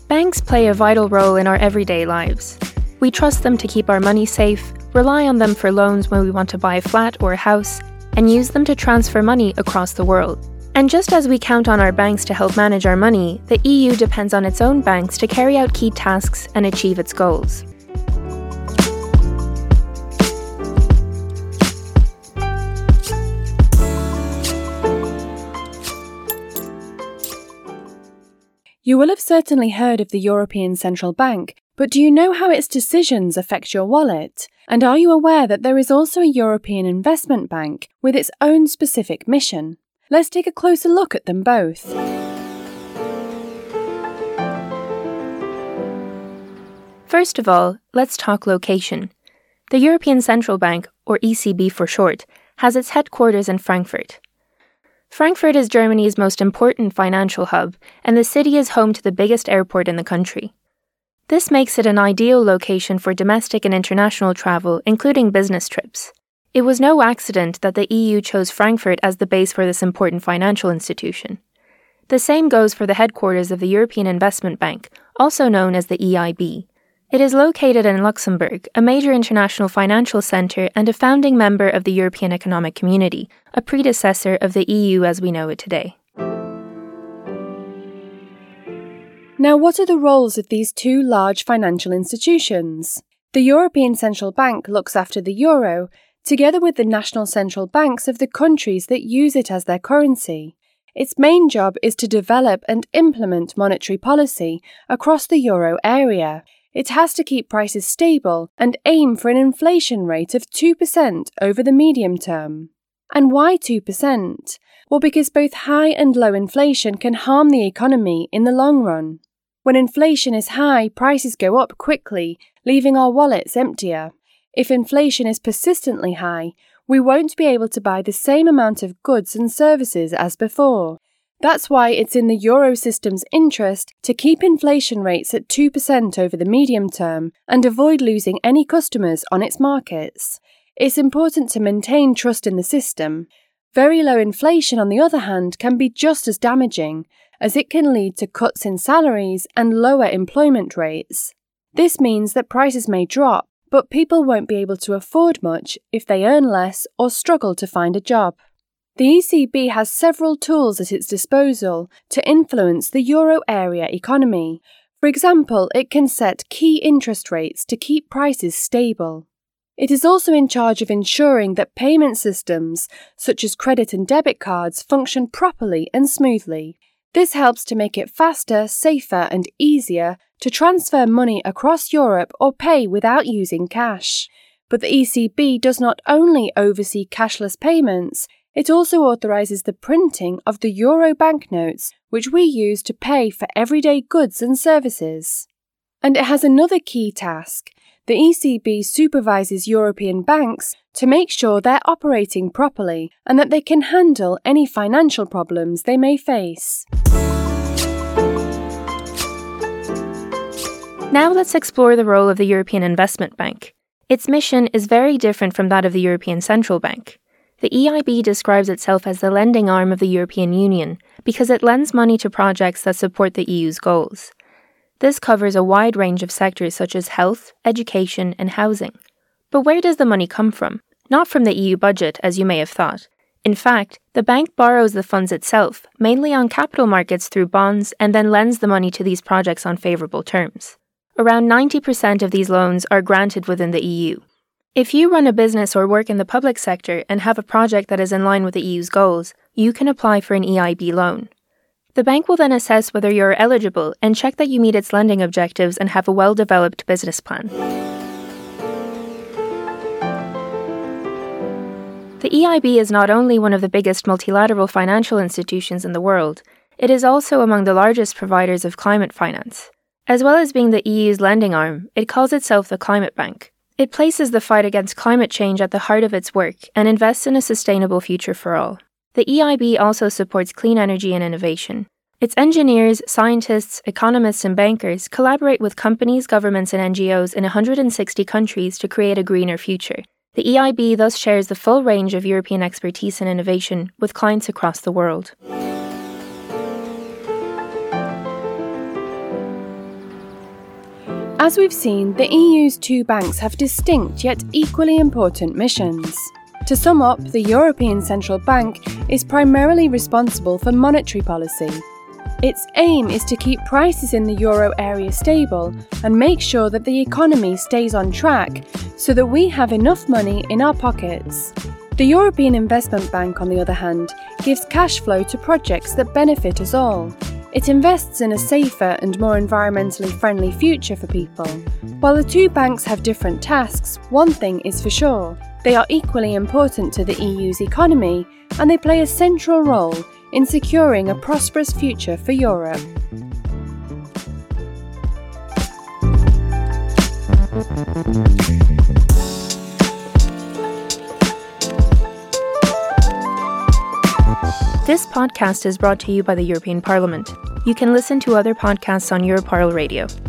Banks play a vital role in our everyday lives. We trust them to keep our money safe, rely on them for loans when we want to buy a flat or a house, and use them to transfer money across the world. And just as we count on our banks to help manage our money, the EU depends on its own banks to carry out key tasks and achieve its goals. You will have certainly heard of the European Central Bank, but do you know how its decisions affect your wallet? And are you aware that there is also a European Investment Bank with its own specific mission? Let's take a closer look at them both. First of all, let's talk location. The European Central Bank, or ECB for short, has its headquarters in Frankfurt. Frankfurt is Germany's most important financial hub, and the city is home to the biggest airport in the country. This makes it an ideal location for domestic and international travel, including business trips. It was no accident that the EU chose Frankfurt as the base for this important financial institution. The same goes for the headquarters of the European Investment Bank, also known as the EIB. It is located in Luxembourg, a major international financial centre and a founding member of the European Economic Community, a predecessor of the EU as we know it today. Now, what are the roles of these two large financial institutions? The European Central Bank looks after the euro, together with the national central banks of the countries that use it as their currency. Its main job is to develop and implement monetary policy across the euro area. It has to keep prices stable and aim for an inflation rate of 2% over the medium term. And why 2%? Well, because both high and low inflation can harm the economy in the long run. When inflation is high, prices go up quickly, leaving our wallets emptier. If inflation is persistently high, we won't be able to buy the same amount of goods and services as before. That's why it's in the euro system's interest to keep inflation rates at 2% over the medium term and avoid losing any customers on its markets. It's important to maintain trust in the system. Very low inflation, on the other hand, can be just as damaging, as it can lead to cuts in salaries and lower employment rates. This means that prices may drop, but people won't be able to afford much if they earn less or struggle to find a job. The ECB has several tools at its disposal to influence the euro area economy. For example, it can set key interest rates to keep prices stable. It is also in charge of ensuring that payment systems, such as credit and debit cards, function properly and smoothly. This helps to make it faster, safer, and easier to transfer money across Europe or pay without using cash. But the ECB does not only oversee cashless payments, it also authorises the printing of the euro banknotes, which we use to pay for everyday goods and services. And it has another key task. The ECB supervises European banks to make sure they're operating properly and that they can handle any financial problems they may face. Now let's explore the role of the European Investment Bank. Its mission is very different from that of the European Central Bank. The EIB describes itself as the lending arm of the European Union because it lends money to projects that support the EU's goals. This covers a wide range of sectors such as health, education, and housing. But where does the money come from? Not from the EU budget, as you may have thought. In fact, the bank borrows the funds itself, mainly on capital markets through bonds, and then lends the money to these projects on favourable terms. Around 90% of these loans are granted within the EU. If you run a business or work in the public sector and have a project that is in line with the EU's goals, you can apply for an EIB loan. The bank will then assess whether you are eligible and check that you meet its lending objectives and have a well-developed business plan. The EIB is not only one of the biggest multilateral financial institutions in the world, it is also among the largest providers of climate finance. As well as being the EU's lending arm, it calls itself the Climate Bank. It places the fight against climate change at the heart of its work and invests in a sustainable future for all. The EIB also supports clean energy and innovation. Its engineers, scientists, economists, and bankers collaborate with companies, governments, and NGOs in 160 countries to create a greener future. The EIB thus shares the full range of European expertise and innovation with clients across the world. As we've seen, the EU's two banks have distinct yet equally important missions. To sum up, the European Central Bank is primarily responsible for monetary policy. Its aim is to keep prices in the euro area stable and make sure that the economy stays on track so that we have enough money in our pockets. The European Investment Bank, on the other hand, gives cash flow to projects that benefit us all. It invests in a safer and more environmentally friendly future for people. While the two banks have different tasks, one thing is for sure: they are equally important to the EU's economy, and they play a central role in securing a prosperous future for Europe. This podcast is brought to you by the European Parliament. You can listen to other podcasts on Europarl Radio.